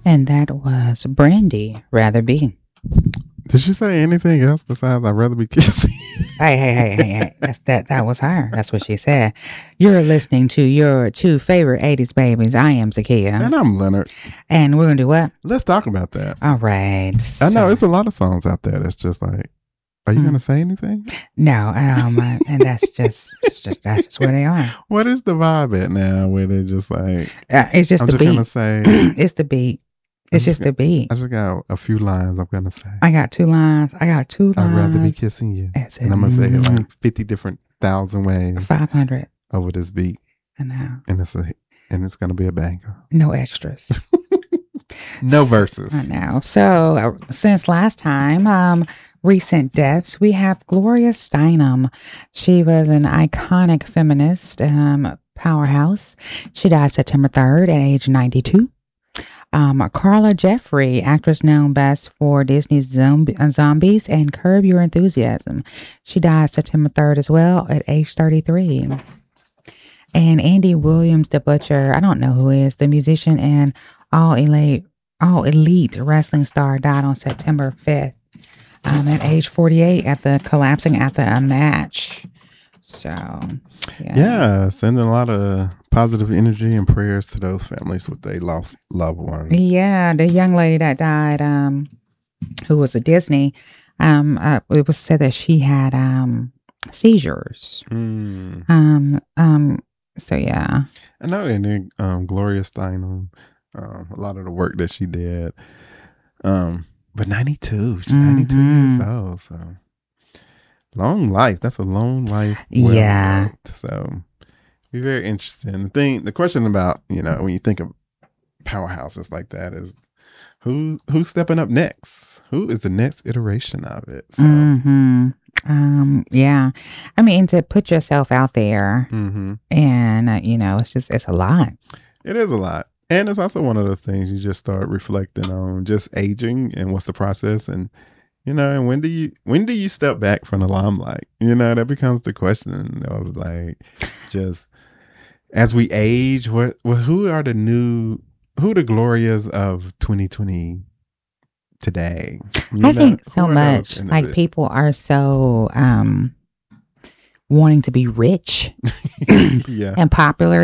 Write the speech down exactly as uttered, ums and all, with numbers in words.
And that was Brandy, Rather Be. Did you say anything else besides I'd rather be kissing? Hey, hey, hey, hey, hey. That's that that was her. That's what she said. You're listening to your two favorite eighties babies. I am Zakia. And I'm Leonard. And we're gonna do what? Let's talk about that. All right. So, I know it's a lot of songs out there that's just like, are you mm. gonna say anything? No, um, uh, and that's just, it's just that's just where they are. What is the vibe at now? Where they're just like, uh, it's just I'm the just beat. Gonna say, it's the beat. It's just, just the beat. I just got a few lines I'm gonna say. I got two lines. I got two lines. I'd rather be kissing you. That's and it. I'm gonna say it like fifty different thousand ways. Five hundred over this beat. I know. And it's a and it's gonna be a banger. No extras. No verses. I know. So uh, since last time, um, recent deaths, we have Gloria Steinem. She was an iconic feminist um, powerhouse. She died September third at age ninety-two. Um, Carla Jeffrey, actress known best for Disney's Zomb- uh, Zombies and Curb Your Enthusiasm. She died September third as well at age thirty-three. And Andy Williams, the Butcher, I don't know who is, the musician and all elite, all elite wrestling star, died on September fifth um, at age forty-eight after collapsing after a match. So, yeah. Yeah, sending a lot of positive energy and prayers to those families with their lost loved ones. Yeah, the young lady that died, um, who was a Disney, um, uh, it was said that she had um seizures. Mm. Um, um. So yeah, I know, and then um, Gloria Steinem, um, a lot of the work that she did. Um, but ninety-two, she's mm-hmm. ninety-two years old, so. Long life. That's a long life. Well yeah. Worked. So be very interesting. The thing, the question about, you know, when you think of powerhouses like that is who who's stepping up next? Who is the next iteration of it? So mm-hmm. um yeah. I mean, to put yourself out there mm-hmm. and uh, you know, it's just it's a lot. It is a lot. And it's also one of those things you just start reflecting on just aging and what's the process and you know, and when do you when do you step back from the limelight? You know, that becomes the question of like, just as we age, what, well, who are the new, who are the Glorias of twenty twenty today? You I know, think so much. Like people are so um wanting to be rich yeah. and popular